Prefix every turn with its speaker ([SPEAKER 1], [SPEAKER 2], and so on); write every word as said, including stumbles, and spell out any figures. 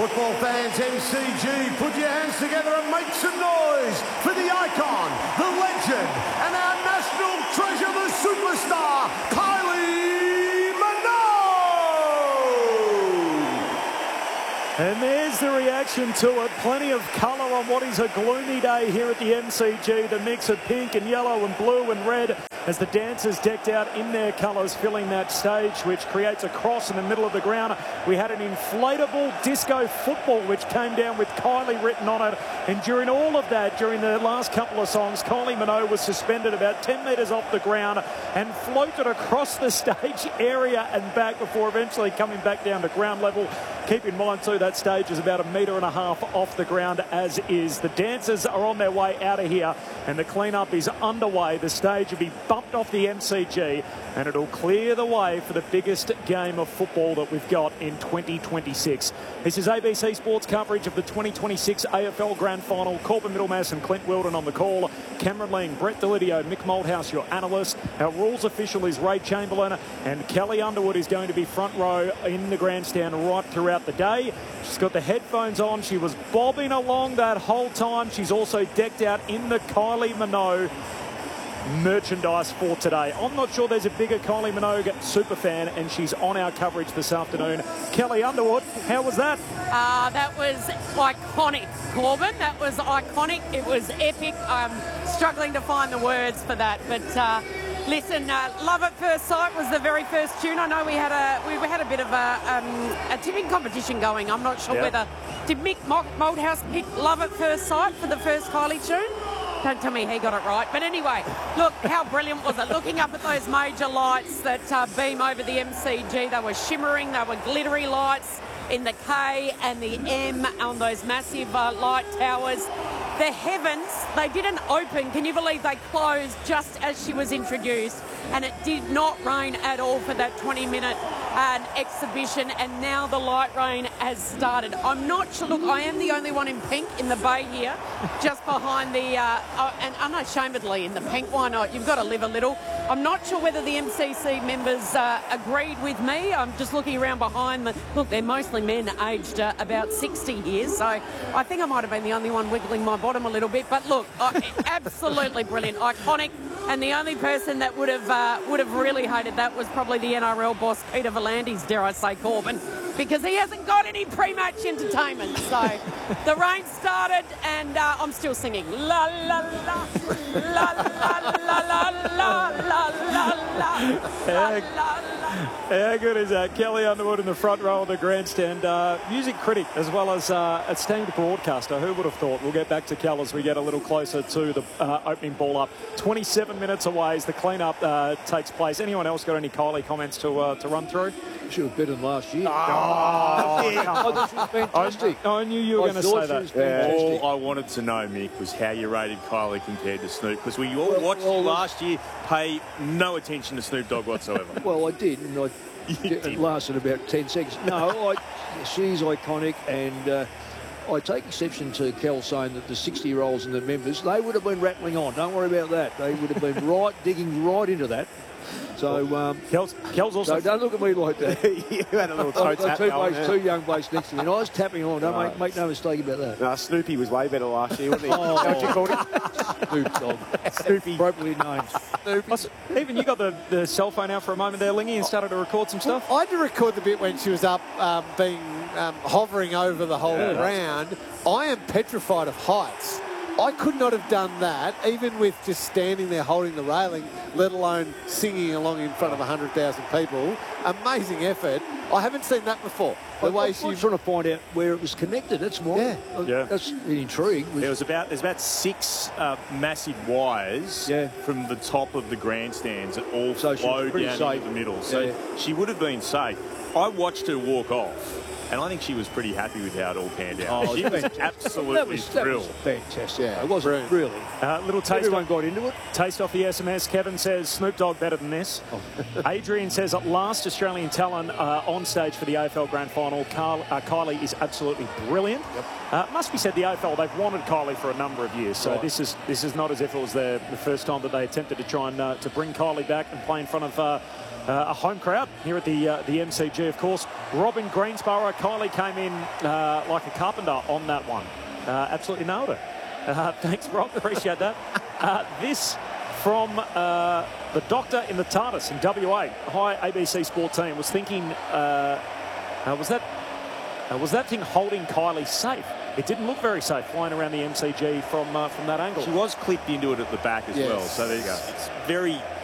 [SPEAKER 1] Football fans, M C G, put your hands together and make some noise for the icon, the legend, and our national treasure, the superstar, Kylie Minogue!
[SPEAKER 2] And there's the reaction to it. Plenty of colour on what is a gloomy day here at the M C G. The mix of pink and yellow and blue and red as the dancers decked out in their colours filling that stage, which creates a cross in the middle of the ground. We had an inflatable disco football which came down with Kylie written on it. And during all of that, during the last couple of songs, Kylie Minogue was suspended about ten metres off the ground and floated across the stage area and back before eventually coming back down to ground level. Keep in mind too, that stage is about a metre and a half off the ground as is. The dancers are on their way out of here and the clean-up is underway. The stage will be bumped off the M C G and it'll clear the way for the biggest game of football that we've got in twenty twenty-six. This is A B C Sports coverage of the twenty twenty-six A F L Grand Final. Corbin Middlemass and Clint Wilden on the call. Cameron Ling, Brett Delidio, Mick Moldhouse, your analyst. Our rules official is Ray Chamberlain and Kelly Underwood is going to be front row in the grandstand right throughout the day. She's got the headphones on. She was bobbing along that whole time. She's also decked out in the Kylie Minogue merchandise for today. I'm not sure there's a bigger Kylie Minogue super fan, and she's on our coverage this afternoon. Kelly Underwood, how was that?
[SPEAKER 3] Uh, that was iconic, Corbin. That was iconic. It was epic. I'm struggling to find the words for that, but uh, listen, uh, Love at First Sight was the very first tune. I know we had a we had a bit of a, um, a tipping competition going. I'm not sure yep. whether did Mick Moldhouse pick Love at First Sight for the first Kylie tune. Don't tell me he got it right. But anyway, look, how brilliant was it? Looking up at those major lights that uh, beam over the M C G, they were shimmering, they were glittery lights in the K and the M on those massive uh, light towers. The heavens, they didn't open. Can you believe they closed just as she was introduced? And it did not rain at all for that twenty minute uh, exhibition. And now the light rain has started. I'm not sure. Look, I am the only one in pink in the bay here, just behind the, uh, uh, and unashamedly in the pink. Why not? You've got to live a little. I'm not sure whether the M C C members uh, agreed with me. I'm just looking around behind them. Look, they're mostly men aged uh, about sixty years. So I think I might have been the only one wiggling my bottom a little bit. But look, uh, absolutely brilliant, iconic. And the only person that would have uh, would have really hated that was probably the N R L boss, Peter V'landys, dare I say, Corbin, because he hasn't got any pre-match entertainment. So the rain started and uh, I'm still singing. La, la, la, la, la, la, la, la, la, la, la, la, la.
[SPEAKER 2] How good is that? Kelly Underwood in the front row of the grandstand. Uh, music critic as well as uh, esteemed broadcaster. Who would have thought? We'll get back to Kel as we get a little closer to the uh, opening ball up. twenty-seven minutes away as the clean-up uh, takes place. Anyone else got any Kylie comments to uh, to run through?
[SPEAKER 4] She was better than last year.
[SPEAKER 2] Oh,
[SPEAKER 4] oh, yeah. I thought she was fantastic.
[SPEAKER 2] I, I knew you were going to say that.
[SPEAKER 5] Yeah. All I wanted to know, Mick, was how you rated Kylie compared to Snoop, because we all watched well, last year pay no attention to Snoop Dogg whatsoever.
[SPEAKER 4] Well, I did, and I, it lasted about ten seconds. No, I, she's iconic, and uh, I take exception to Kel saying that the sixty-year-olds and the members, they would have been rattling on. Don't worry about that. They would have been right, digging right into that. So, um,
[SPEAKER 2] Kel's, Kel's also...
[SPEAKER 4] So don't look at me like that.
[SPEAKER 5] You had a little toe
[SPEAKER 4] I've got
[SPEAKER 5] tap
[SPEAKER 4] two,
[SPEAKER 5] going,
[SPEAKER 4] blokes, two young blokes next to me, and I was tapping on. Don't
[SPEAKER 5] no.
[SPEAKER 4] make, make no mistake about that.
[SPEAKER 5] No, Snoopy was way better last year, wasn't he?
[SPEAKER 4] Oh,
[SPEAKER 5] what you called him?
[SPEAKER 4] Snoop Dogg.
[SPEAKER 2] Snoopy.
[SPEAKER 4] Appropriately named.
[SPEAKER 2] Snoopy. Even you got the, the cell phone out for a moment there, Lingy, and started to record some stuff?
[SPEAKER 6] I had to record the bit when she was up um, being um, hovering over the whole
[SPEAKER 2] yeah.
[SPEAKER 6] ground. I am petrified of heights. I could not have done that, even with just standing there holding the railing, let alone singing along in front of one hundred thousand people. Amazing effort. I haven't seen that before. The
[SPEAKER 4] I,
[SPEAKER 6] way
[SPEAKER 4] I
[SPEAKER 6] she
[SPEAKER 4] was trying to find out where it was connected. That's more.
[SPEAKER 6] Yeah.
[SPEAKER 2] yeah.
[SPEAKER 4] That's the intrigue.
[SPEAKER 5] There was about there's about six uh, massive wires
[SPEAKER 4] yeah.
[SPEAKER 5] from the top of the grandstands that all
[SPEAKER 4] so
[SPEAKER 5] flowed down
[SPEAKER 4] safe.
[SPEAKER 5] into the middle. So
[SPEAKER 4] yeah.
[SPEAKER 5] she would have been safe. I watched her walk off. And I think she was pretty happy with how it all panned out.
[SPEAKER 4] Oh,
[SPEAKER 5] she was absolutely
[SPEAKER 4] that was,
[SPEAKER 5] thrilled.
[SPEAKER 4] That was fantastic.
[SPEAKER 6] Yeah,
[SPEAKER 4] it wasn't really.
[SPEAKER 2] Uh, little taste
[SPEAKER 4] Everyone
[SPEAKER 2] off,
[SPEAKER 4] got into it.
[SPEAKER 2] Taste off the S M S. Kevin says Snoop Dogg better than this. Oh. Adrian says at last Australian talent uh, on stage for the A F L Grand Final. Carl, uh, Kylie is absolutely brilliant. Yep. Uh, must be said, the A F L, they've wanted Kylie for a number of years. So right. this is this is not as if it was the, the first time that they attempted to try and uh, to bring Kylie back and play in front of uh, uh, a home crowd here at the uh, the M C G. Of course, Robin Greensborough Kylie came in uh, like a carpenter on that one. Uh, absolutely nailed it. Uh, thanks, Rob. Appreciate that. Uh, this from uh, the doctor in the TARDIS in W A. Hi, A B C Sport team. Was thinking, uh, uh, was that uh, was that thing holding Kylie safe? It didn't look very safe flying around the M C G from uh, from that angle.
[SPEAKER 5] She was clipped into it at the back as
[SPEAKER 6] Yes.
[SPEAKER 5] well. So there's, it's very